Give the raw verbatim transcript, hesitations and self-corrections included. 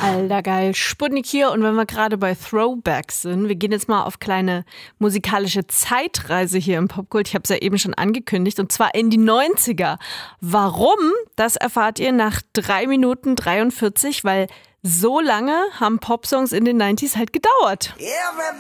Alter geil, Sputnik hier und wenn wir gerade bei Throwbacks sind, wir gehen jetzt mal auf kleine musikalische Zeitreise hier im Popkult. Ich habe es ja eben schon angekündigt und zwar in die neunziger. Warum? Das erfahrt ihr nach drei Minuten dreiundvierzig, weil so lange haben Popsongs in den neunziger halt gedauert.